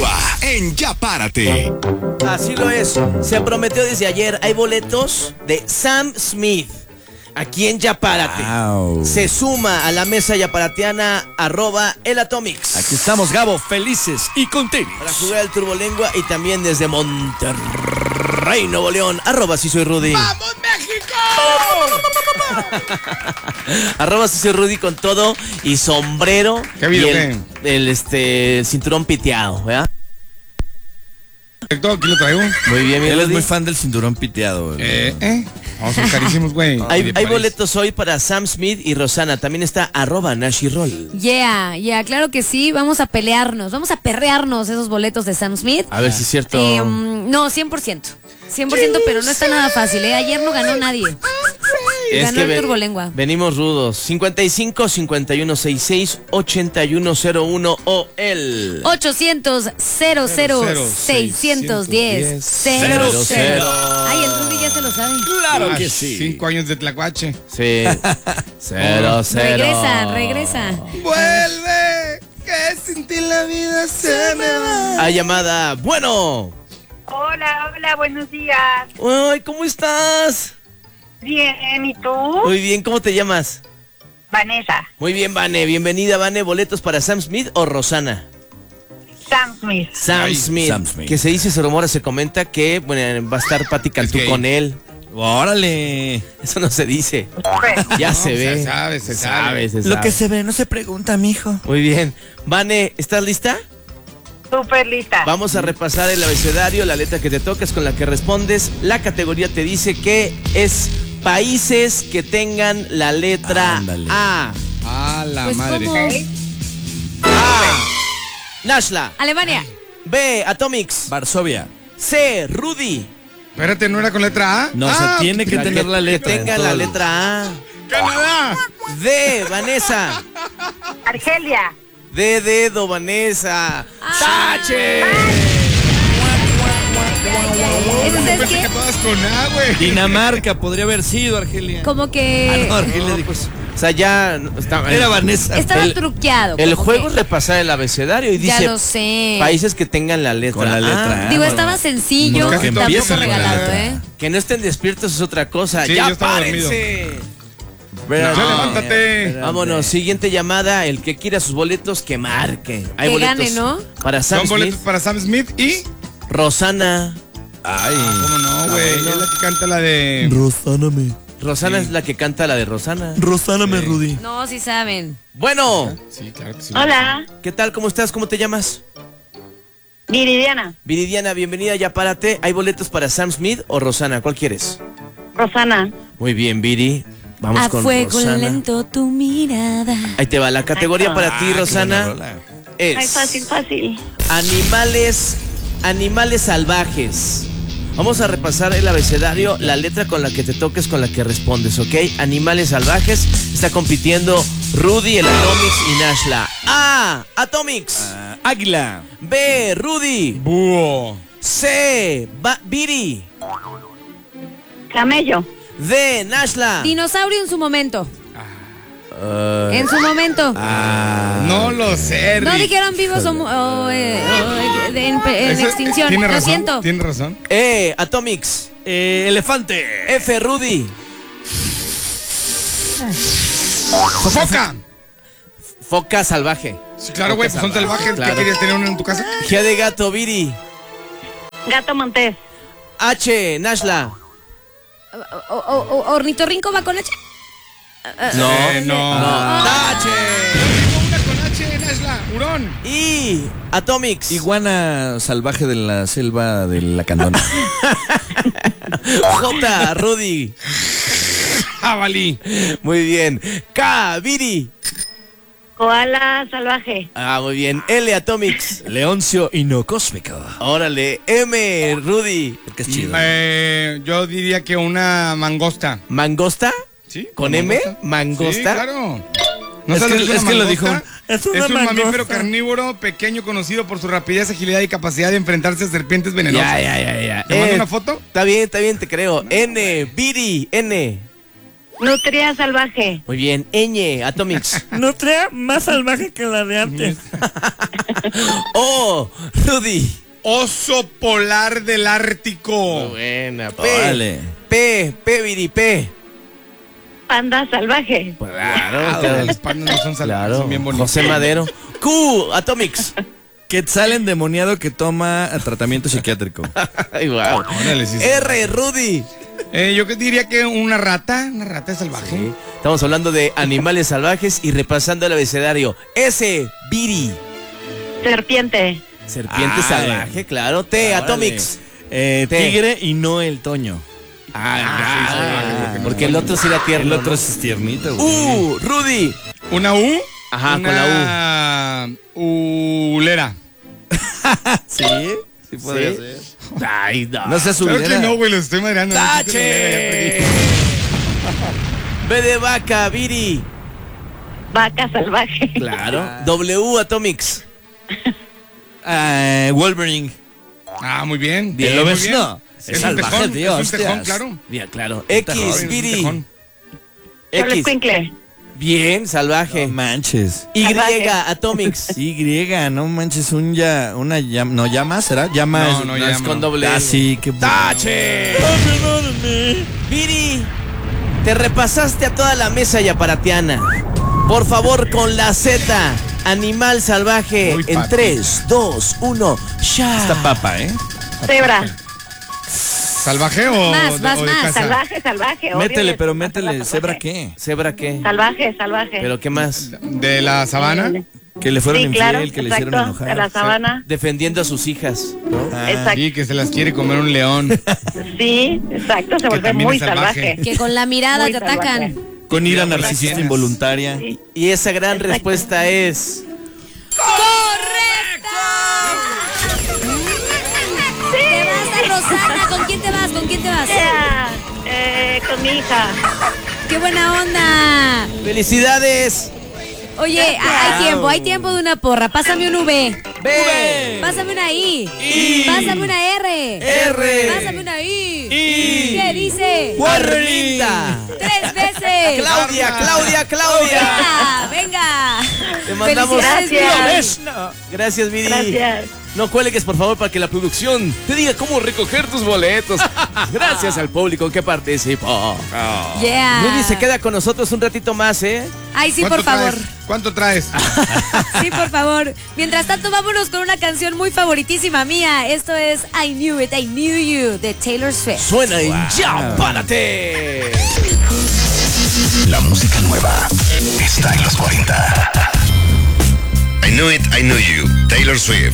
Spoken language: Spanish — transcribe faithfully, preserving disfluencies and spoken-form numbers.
continúa en Ya Párate. Así lo es. Se prometió desde ayer. Hay boletos de Sam Smith. Aquí en Ya Párate. Wow. Se suma a la mesa yaparateana arroba el Atomics. Aquí estamos, Gabo, felices y contentos. Para jugar el Turbolengua y también desde Monterrey, Nuevo León. Arroba si soy Rudy. ¡Vamos, México! Arroba si soy Rudy con todo y sombrero. ¿Qué video, y el, el, este, el cinturón piteado, ¿verdad? Perfecto, aquí lo traigo. Muy bien, mi Él es Rudy. muy fan del cinturón piteado. güey. Eh, eh. Vamos, son carísimos, güey. Hay, De hay París. boletos hoy para Sam Smith y Rosana. También está arroba Nashi Roll. Yeah, yeah, claro que sí. Vamos a pelearnos, vamos a perrearnos esos boletos de Sam Smith. A ver si es cierto. Eh, um, no, cien por ciento. cien por ciento, pero no está nada fácil, ¿eh? Ayer no ganó nadie. Es Ganó que el ve- Turbolengua. venimos rudos. cincuenta y cinco, cincuenta y uno, sesenta y seis, ochenta y uno cero uno o el ochocientos, cero cero, seiscientos diez, cero cero. Ay, el Rudy ya se lo sabe. Claro Ah, que sí. Cinco años de tlacuache. Sí. Cero, cero. Regresa, regresa. ¡Vuelve! Que sin ti la vida se me va. Hay llamada. Bueno. Hola, hola, buenos días. Ay, ¿cómo estás? Bien, ¿y tú? Muy bien, ¿cómo te llamas? Vanessa, Muy bien, Vane. Bienvenida, Vane. ¿Boletos para Sam Smith o Rosana? Sam Smith. Sam, Ay, Smith, Sam Smith. Que se dice, se rumora, se comenta que bueno, va a estar Pati Cantú gay. con él. Órale. Eso no se dice. Pues, Ya No, se se ve. sabe, se sabe. se Lo sabe. que se ve no se pregunta, mijo. Muy bien. Vane, ¿estás lista? súper lista. Vamos a repasar el abecedario, la letra que te toca es con la que respondes. La categoría te dice que es países que tengan la letra Ándale. A. A la Pues madre. como A. Nashla. Alemania. B. Atomics. Varsovia. C. Rudy. Espérate, ¿no era con letra A? No, Ah, se tiene que La tener que- la que letra. en tenga todo la el- letra A. ¡Canadá! D. Vanessa. Argelia. D. Dedo, Vanessa. ¡Tache! Eso, ¿sabes Pensé qué? que todas con A, güey. Dinamarca podría haber sido Argelia. Como Ah, no, que Argelia dijo. O sea, ya no, está- Era Vanessa. estaba el- truqueado. El como juego que- es repasar el abecedario y Ya dice lo sé. países que tengan la letra Con la letra A. A. Digo, Ah, estaba bueno. sencillo, Casi todo tampoco empieza con la regalado, letra. ¿eh? Que no estén despiertos es otra cosa. Sí, ¡Ya yo estaba párense! Ya No. levántate. Vámonos, siguiente llamada. El que quiera sus boletos, que marque. Hay Que boletos gane, ¿no? para Sam Son Smith, boletos para Sam Smith y... Rosana. Ay. ¿Cómo no, güey? Es la que canta la de... Rosáname. Rosana es la que canta la de Rosana. Rosáname, Rudy. No, sí saben. Bueno, Sí, claro que sí. Hola, ¿qué tal? ¿Cómo estás? ¿Cómo te llamas? Viridiana. Viridiana, bienvenida, ya párate. ¿Hay boletos para Sam Smith o Rosana? ¿Cuál quieres? Rosana. Muy bien, Viri. Vamos A con fuego Rosana. lento tu mirada. Ahí te va. La categoría para ti, Ah, qué Rosana, buena rola. es Ay, fácil, fácil. animales, animales salvajes. Vamos a repasar el abecedario, la letra con la que te toques, con la que respondes, ¿ok? Animales salvajes. Está compitiendo Rudy, el Atomics y Nashla. A. Atomics. Ah, águila. B. Rudy. Búho. C. Ba- Viri. Camello. D. Nashla. Dinosaurio en su momento. Ah. En su momento. No lo sé, No Rick. dijeron vivos o, mu- o, eh, o, eh, en, en Eso- extinción. Tiene Lo razón, siento. tiene razón. E. Atomics. Eh, elefante. F. Rudy. ¡Foca! Foca salvaje. Sí, claro, güey, pues son salvajes. Claro. ¿Qué querías tener uno en tu casa? G de gato, Viri. Gato montés. H. Nashla. O- o- o- ¿Ornitorrinco va con H? No. Eh, no. No. Tache. Tengo una con H, Nashla. Hurón. Y Atomics. Iguana salvaje de la selva de la Candona. J. Rudy. Jabalí. Muy bien. K. Viri. Koala salvaje. Ah, muy bien. L. Atomics. Leoncio inocósmico. Órale. M. Rudy. Porque es chido. Eh, yo diría que una mangosta. ¿Mangosta? ¿Sí? ¿Con ¿Una M? ¿Mangosta? Sí, claro. ¿No Es sabes que- lo que es una que lo mangosta? dijo. Es Es, una un mangosta. mamífero carnívoro pequeño conocido por su rapidez, agilidad y capacidad de enfrentarse a serpientes venenosas. Ya, ya, ya, ya. ¿Te mando Eh, una foto? Está bien, está bien, te creo. N. Viri. N. Nutria salvaje. Muy bien. Ñ. Atomics. Nutria más salvaje que la de antes. Oh, Rudy. Oso polar del Ártico. Buena. P. Órale. P. P, Viri, P. Panda salvaje. Claro, Ah, claro. los pandas no son salvajes, Claro. son bien bonitos. José Madero. Q. Atomics. Quetzal endemoniado que toma tratamiento psiquiátrico. Ay, wow. Órale, sí, sí. R. Rudy. Eh, yo que diría que una rata, una rata salvaje. Sí. Estamos hablando de animales salvajes y repasando el abecedario. S. Viri. Serpiente. Serpiente Ay. salvaje, claro. T. Órale. Atomics. Eh, T. tigre y no el toño. Ah, porque el otro sí era tierno. El otro ¿no? es tiernito, güey. U. Rudy. ¿Una U? Ajá, una con la U. Ulera. ¿Sí? Sí podría ¿Sí? ser. Ay, no. No seas Claro ulera. que no, güey, lo estoy madreando. ¡Tache! B de vaca, Viri. Vaca salvaje. Claro. W. Atomics. Ah, Wolverine. Ah, muy bien. Bien, ¿Lo muy ves? bien. No. Es, Es un salvaje, tejón, tío, es un tejón, hostias. claro. Bien, claro. Tejón, X, Es un Viri. tejón. Solo X. escuincle. Bien, salvaje. No manches. Y, Salvaje. Atomics. Y, no manches, un ya, una llama, no llama, ¿será? Llama. No, es- no, No, ya es con doble. Ah, sí, qué bueno. ¡Tache! Viri, te repasaste a toda la mesa yaparatiana. Por favor, con la Z, animal salvaje, Uy, en papi. tres, dos, uno, ya. Esta papa, ¿eh? Cebra. ¿Salvaje o, Más, más, o de más. casa? Salvaje, salvaje. obvio, Métele, de- pero salvaje, métele, salvaje. ¿cebra qué? ¿Cebra qué? Salvaje, salvaje. ¿Pero qué más? ¿De la sabana? Que le fueron Sí, infiel, claro, que le exacto, hicieron enojar. de la sabana. Defendiendo a sus hijas. Ah, Exacto. Sí, que se las quiere comer un león. Sí, exacto, se vuelve también muy es salvaje. salvaje. Que con la mirada Muy te atacan. salvaje. Con ira Cuidado con las narcisista sienes. involuntaria. Sí. Y esa gran Exacto. respuesta es... Te vas a Rosana. ¿Con quién te vas? ¿Con quién te vas? Yeah, eh, con mi hija. ¡Qué buena onda! ¡Felicidades! Oye, hay tiempo, hay tiempo de una porra. Pásame un V. ¡B! Pásame una I. I. Pásame una R. R. Pásame una I. I. ¿Qué dice? ¡Warrenita! Tres veces. ¡Claudia, Claudia, Claudia! Venga, venga. Te mandamos... Gracias. Gracias, Viri. Gracias. No cuelgues, por favor, para que la producción te diga cómo recoger tus boletos. Gracias al público que participó. Yeah. Rudy se queda con nosotros un ratito más, ¿eh? Ay, sí, ¿Cuánto por favor. traes? ¿Cuánto traes? Sí, por favor. Mientras tanto, vámonos con una canción muy favoritísima mía. Esto es I Knew It, I Knew You de Taylor Swift. Suena en Ya Párate. La música nueva está en los cuarenta. I Knew It, I Knew You, Taylor Swift.